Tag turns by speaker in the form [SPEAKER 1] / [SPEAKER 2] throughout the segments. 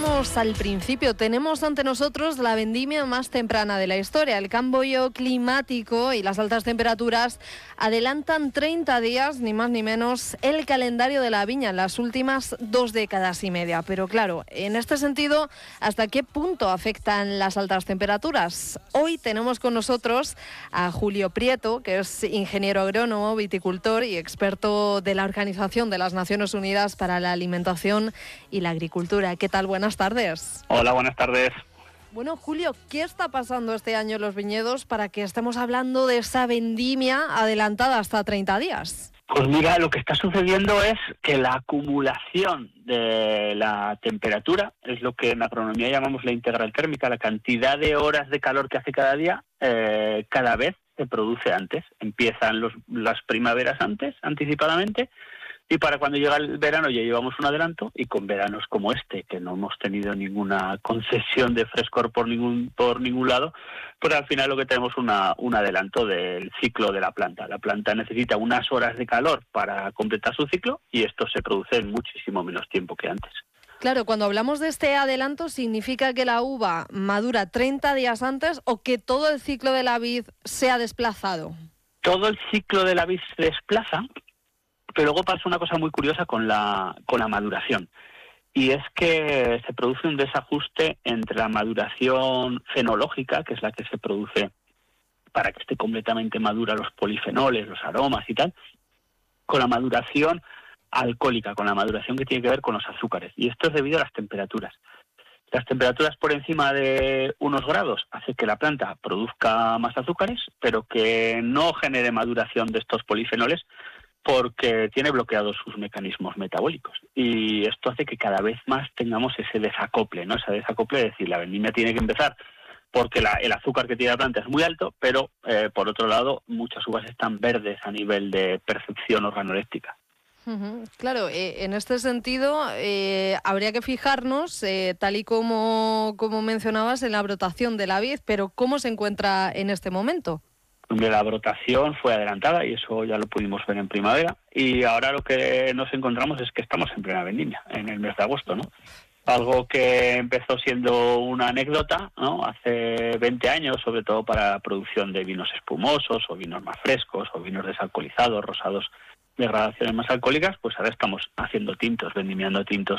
[SPEAKER 1] decíamos al principio, tenemos ante nosotros la vendimia más temprana de la historia. El cambio climático y las altas temperaturas adelantan 30 días, ni más ni menos, el calendario de la viña en las últimas 2 décadas y media. Pero claro, en este sentido, ¿hasta qué punto afectan las altas temperaturas? Hoy tenemos con nosotros a Julio Prieto, que es ingeniero agrónomo, viticultor y experto de la Organización de las Naciones Unidas para la Alimentación y la Agricultura. ¿Qué tal? Buenas tardes.
[SPEAKER 2] Hola, buenas tardes.
[SPEAKER 1] Bueno, Julio, ¿qué está pasando este año en los viñedos para que estemos hablando de esa vendimia adelantada hasta 30 días?
[SPEAKER 2] Pues mira, lo que está sucediendo es que la acumulación de la temperatura, es lo que en agronomía llamamos la integral térmica, la cantidad de horas de calor que hace cada día, cada vez se produce antes. Empiezan las primaveras antes, anticipadamente, y para cuando llega el verano ya llevamos un adelanto, y con veranos como este, que no hemos tenido ninguna concesión de frescor por ningún lado, pues al final lo que tenemos es un adelanto del ciclo de la planta. La planta necesita unas horas de calor para completar su ciclo, y esto se produce en muchísimo menos tiempo que antes.
[SPEAKER 1] Claro, cuando hablamos de este adelanto, ¿significa que la uva madura 30 días antes o que todo el ciclo de la vid se ha desplazado?
[SPEAKER 2] Todo el ciclo de la vid se desplaza, pero luego pasa una cosa muy curiosa con la maduración, y es que se produce un desajuste entre la maduración fenológica, que es la que se produce para que esté completamente madura los polifenoles, los aromas y tal, con la maduración alcohólica, con la maduración que tiene que ver con los azúcares, y esto es debido a las temperaturas. Las temperaturas por encima de unos grados hace que la planta produzca más azúcares, pero que no genere maduración de estos polifenoles, porque tiene bloqueados sus mecanismos metabólicos, y esto hace que cada vez más tengamos ese desacople, ¿no? Ese desacople, es decir, la vendimia tiene que empezar porque el azúcar que tiene la planta es muy alto, pero por otro lado muchas uvas están verdes a nivel de percepción organoléptica.
[SPEAKER 1] Claro, en este sentido habría que fijarnos, tal y como mencionabas, en la brotación de la vid, pero ¿cómo se encuentra en este momento?
[SPEAKER 2] La brotación fue adelantada, y eso ya lo pudimos ver en primavera, y ahora lo que nos encontramos es que estamos en plena vendimia, en el mes de agosto, ¿no? Algo que empezó siendo una anécdota, ¿no?, hace 20 años, sobre todo para la producción de vinos espumosos o vinos más frescos o vinos desalcoholizados, rosados de gradaciones más alcohólicas, pues ahora estamos haciendo tintos, vendimiando tintos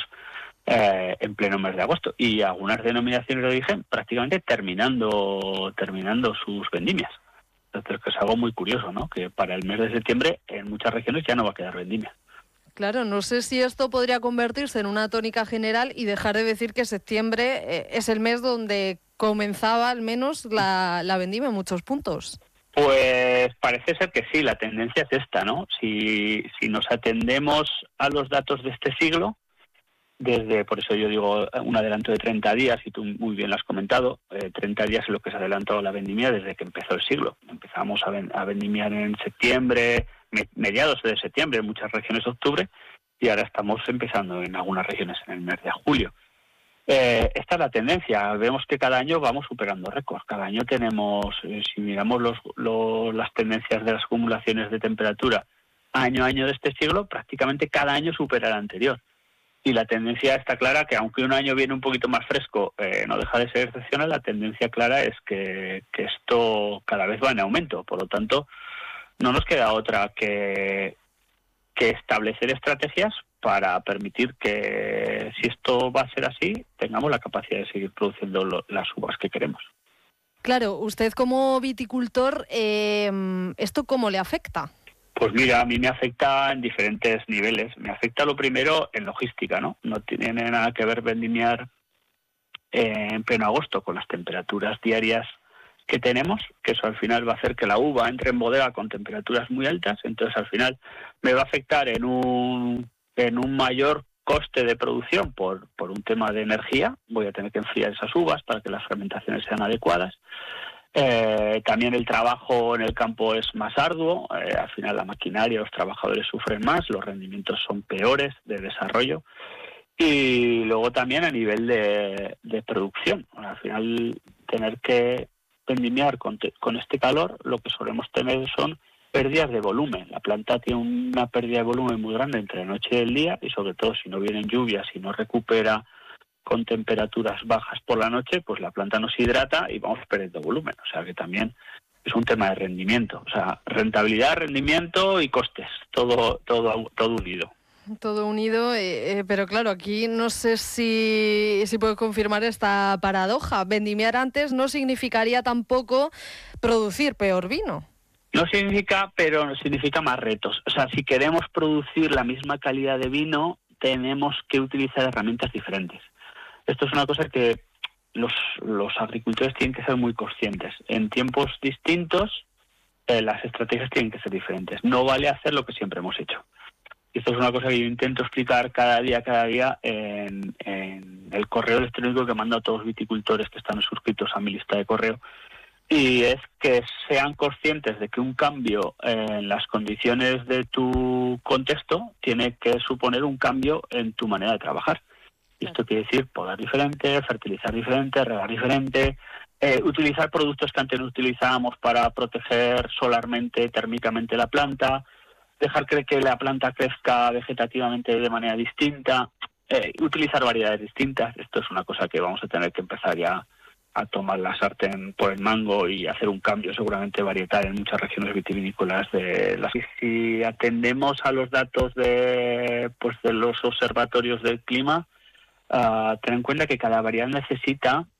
[SPEAKER 2] en pleno mes de agosto, y algunas denominaciones de origen prácticamente terminando sus vendimias. Entonces, que es algo muy curioso, ¿no?, que para el mes de septiembre en muchas regiones ya no va a quedar vendimia.
[SPEAKER 1] Claro, no sé si esto podría convertirse en una tónica general y dejar de decir que septiembre es el mes donde comenzaba al menos la vendimia en muchos puntos.
[SPEAKER 2] Pues parece ser que sí, la tendencia es esta, ¿no? Si nos atendemos a los datos de este siglo, por eso yo digo un adelanto de 30 días, y tú muy bien lo has comentado, 30 días es lo que se adelantó la vendimia desde que empezó el siglo. Empezamos a vendimiar en septiembre, mediados de septiembre, en muchas regiones octubre, y ahora estamos empezando en algunas regiones en el mes de julio. Esta es la tendencia. Vemos que cada año vamos superando récords. Cada año tenemos, si miramos las tendencias de las acumulaciones de temperatura año a año de este siglo, prácticamente cada año supera el anterior. Y la tendencia está clara, que aunque un año viene un poquito más fresco, no deja de ser excepcional. La tendencia clara es que esto cada vez va en aumento. Por lo tanto, no nos queda otra que establecer estrategias para permitir que, si esto va a ser así, tengamos la capacidad de seguir produciendo las uvas que queremos.
[SPEAKER 1] Claro, usted como viticultor, ¿esto cómo le afecta?
[SPEAKER 2] Pues mira, a mí me afecta en diferentes niveles. Me afecta lo primero en logística, ¿no? No tiene nada que ver vendimiar en pleno agosto con las temperaturas diarias que tenemos, que eso al final va a hacer que la uva entre en bodega con temperaturas muy altas. Entonces al final me va a afectar en un mayor coste de producción por un tema de energía. Voy a tener que enfriar esas uvas para que las fermentaciones sean adecuadas. También el trabajo en el campo es más arduo, al final la maquinaria, los trabajadores sufren más, los rendimientos son peores de desarrollo, y luego también a nivel de producción. Al final, tener que vendimiar con este calor, lo que solemos tener son pérdidas de volumen. La planta tiene una pérdida de volumen muy grande entre la noche y el día, y sobre todo si no vienen lluvias, si no recupera con temperaturas bajas por la noche, pues la planta nos hidrata y vamos perdiendo volumen. O sea que también es un tema de rendimiento. O sea, rentabilidad, rendimiento y costes, todo unido.
[SPEAKER 1] Todo unido, pero claro, aquí no sé si puedo confirmar esta paradoja. Vendimiar antes no significaría tampoco producir peor vino.
[SPEAKER 2] No significa, pero significa más retos. O sea, si queremos producir la misma calidad de vino, tenemos que utilizar herramientas diferentes. Esto es una cosa que los agricultores tienen que ser muy conscientes. En tiempos distintos, las estrategias tienen que ser diferentes. No vale hacer lo que siempre hemos hecho. Y esto es una cosa que yo intento explicar cada día en el correo electrónico que mando a todos los viticultores que están suscritos a mi lista de correo. Y es que sean conscientes de que un cambio en las condiciones de tu contexto tiene que suponer un cambio en tu manera de trabajar. Y esto quiere decir podar diferente, fertilizar diferente, regar diferente, utilizar productos que antes no utilizábamos para proteger solarmente, térmicamente la planta, dejar que la planta crezca vegetativamente de manera distinta, utilizar variedades distintas. Esto es una cosa que vamos a tener que empezar ya a tomar la sartén por el mango y hacer un cambio seguramente varietal en muchas regiones vitivinícolas de las. Y si atendemos a los datos de los observatorios del clima, ten en cuenta que cada variedad necesita